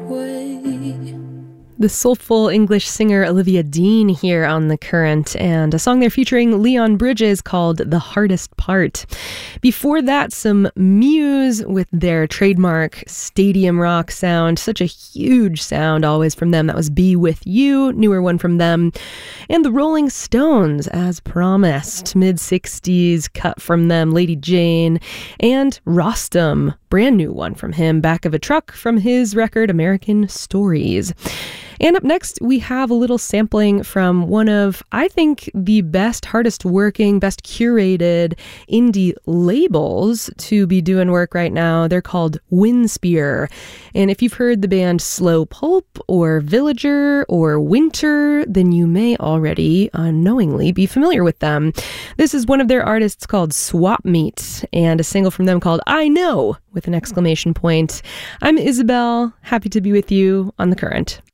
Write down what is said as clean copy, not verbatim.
way. The soulful English singer Olivia Dean here on The Current, and a song they're featuring Leon Bridges called The Hardest Part. Before that, some Muse with their trademark stadium rock sound, such a huge sound always from them. That was Be With You, newer one from them. And the Rolling Stones, as promised, mid-60s cut from them, Lady Jane, and Rostam, brand new one from him, Back of a Truck from his record American Stories. And up next, we have a little sampling from one of, I think, the best, hardest working, best curated indie labels to be doing work right now. They're called Windspear. And if you've heard the band Slow Pulp or Villager or Winter, then you may already unknowingly be familiar with them. This is one of their artists called Swap Meet, and a single from them called I Know with an exclamation point. I'm Isabel, happy to be with you on The Current.